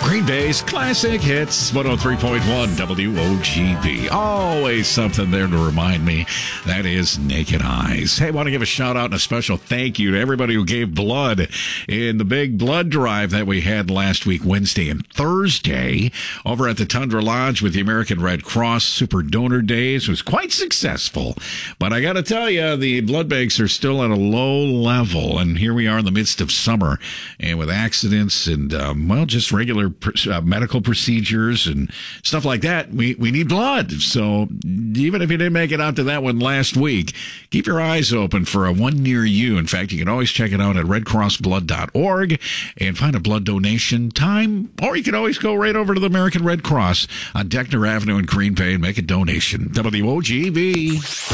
Green Bay's Classic Hits, 103.1 WOGB. Always something there to remind me. That is Naked Eyes. Hey, I want to give a shout out and a special thank you to everybody who gave blood in the big blood drive that we had last week, Wednesday and Thursday, over at the Tundra Lodge with the American Red Cross Super Donor Days. It was quite successful. But I got to tell you, the blood banks are still at a low level. And here we are in the midst of summer, and with accidents and, just regular medical procedures and stuff like that, we need blood. So even if you didn't make it out to that one last week, keep your eyes open for a one near you. In fact, you can always check it out at redcrossblood.org and find a blood donation time, or you can always go right over to the American Red Cross on Deckner Avenue in Green Bay and make a donation. WOGB.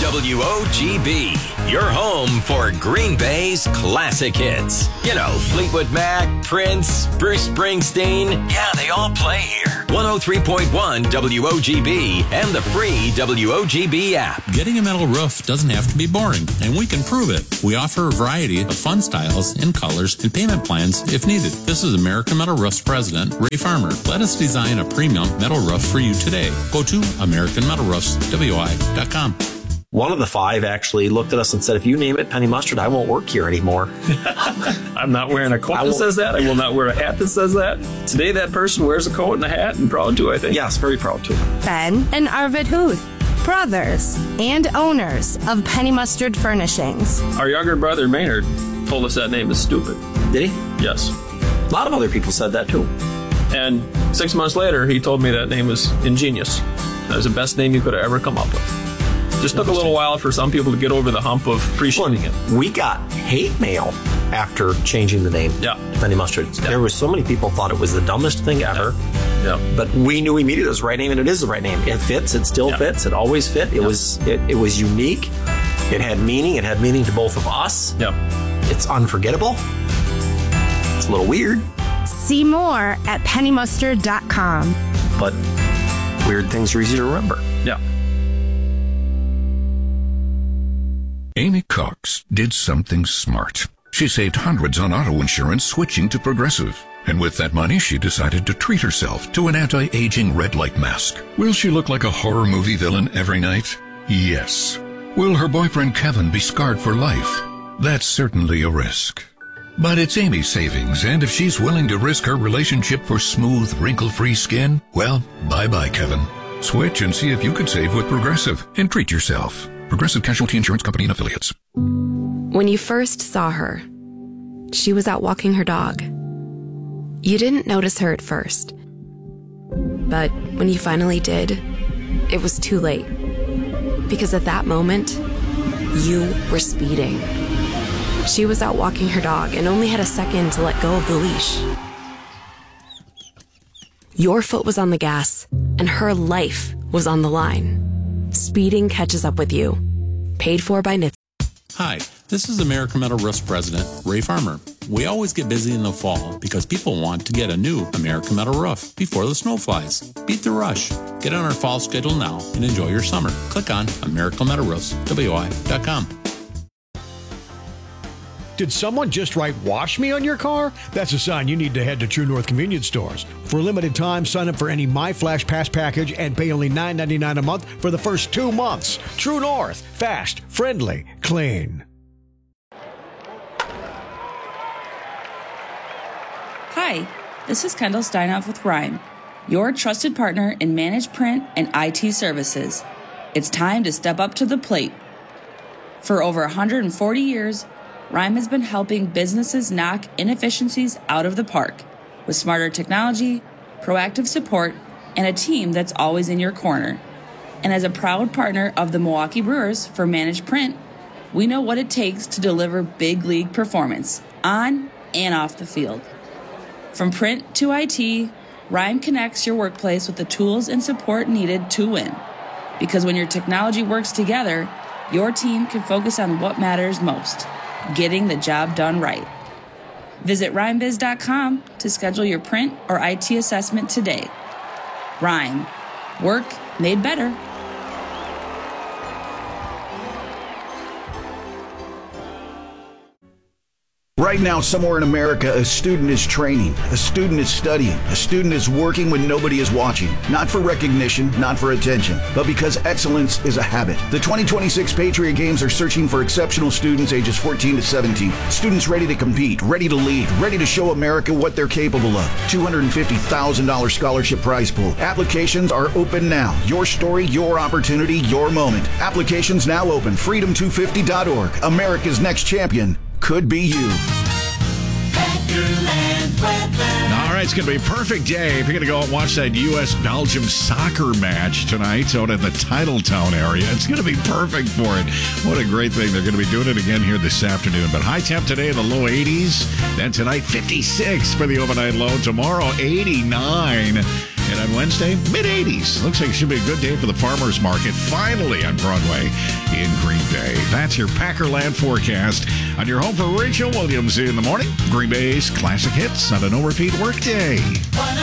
WOGB, your home for Green Bay's classic hits. You know, Fleetwood Mac, Prince, Bruce Springsteen. Yeah, they all play here. 103.1 WOGB and the free WOGB app. Getting a metal roof doesn't have to be boring, and we can prove it. We offer a variety of fun styles and colors and payment plans if needed. This is American Metal Roof's president, Ray Farmer. Let us design a premium metal roof for you today. Go to AmericanMetalRoofsWI.com. One of the five actually looked at us and said, if you name it Penny Mustard, I won't work here anymore. I'm not wearing a coat that says that. I will not wear a hat that says that. Today, that person wears a coat and a hat, and proud to, I think. Yes, very proud to. Ben and Arvid Huth, brothers and owners of Penny Mustard Furnishings. Our younger brother, Maynard, told us that name is stupid. Did he? Yes. A lot of other people said that, too. And 6 months later, he told me that name was ingenious. That was the best name you could have ever come up with. Just took a little while for some people to get over the hump of appreciating it. We got hate mail after changing the name to Penny Mustard. Yeah. There were so many people thought it was the dumbest thing ever. Yeah. But we knew immediately it was the right name, and it is the right name. It fits. It still fits. It always fit. It was unique. It had meaning. It had meaning to both of us. Yeah. It's unforgettable. It's a little weird. See more at pennymustard.com. But weird things are easy to remember. Yeah. Amy Cox did something smart. She saved hundreds on auto insurance switching to Progressive. And with that money, she decided to treat herself to an anti-aging red light mask. Will she look like a horror movie villain every night? Yes. Will her boyfriend Kevin be scarred for life? That's certainly a risk. But it's Amy's savings, and if she's willing to risk her relationship for smooth, wrinkle-free skin, well, bye-bye, Kevin. Switch and see if you could save with Progressive and treat yourself. Progressive Casualty Insurance Company and Affiliates. When you first saw her, she was out walking her dog. You didn't notice her at first. But when you finally did, it was too late. Because at that moment, you were speeding. She was out walking her dog and only had a second to let go of the leash. Your foot was on the gas, and her life was on the line. Speeding catches up with you. Paid for by NHTSA. Hi, this is American Metal Roof's president, Ray Farmer. We always get busy in the fall because people want to get a new American Metal roof before the snow flies. Beat the rush. Get on our fall schedule now and enjoy your summer. Click on AmericanMetalRoofsWI.com. Did someone just write "wash me" on your car? That's a sign you need to head to True North convenience stores. For a limited time, sign up for any My Flash Pass package and pay only $9.99 a month for the first 2 months. True North. Fast, friendly, clean. Hi, this is Kendall Steinhoff with Rhyme, your trusted partner in managed print and IT services. It's time to step up to the plate. For over 140 years, Rhyme has been helping businesses knock inefficiencies out of the park with smarter technology, proactive support, and a team that's always in your corner. And as a proud partner of the Milwaukee Brewers for Managed Print, we know what it takes to deliver big league performance on and off the field. From print to IT, Rhyme connects your workplace with the tools and support needed to win. Because when your technology works together, your team can focus on what matters most. Getting the job done right. Visit rhymebiz.com to schedule your print or IT assessment today. Rhyme. Work made better. Right now, somewhere in America, a student is training, a student is studying, a student is working when nobody is watching. Not for recognition, not for attention, but because excellence is a habit. The 2026 Patriot Games are searching for exceptional students ages 14 to 17. Students ready to compete, ready to lead, ready to show America what they're capable of. $250,000 scholarship prize pool. Applications are open now. Your story, your opportunity, your moment. Applications now open. Freedom250.org. America's next champion could be you. All right, it's going to be a perfect day if you're going to go and watch that U.S.-Belgium soccer match tonight out in the Titletown area. It's going to be perfect for it. What a great thing. They're going to be doing it again here this afternoon. But high temp today in the low 80s. Then tonight, 56 for the overnight low. Tomorrow, 89. And on Wednesday, mid-80s. Looks like it should be a good day for the farmers market, finally on Broadway in Green Bay. That's your Packerland forecast on your home for Rachel Williams in the morning. Green Bay's classic hits on a no-repeat workday.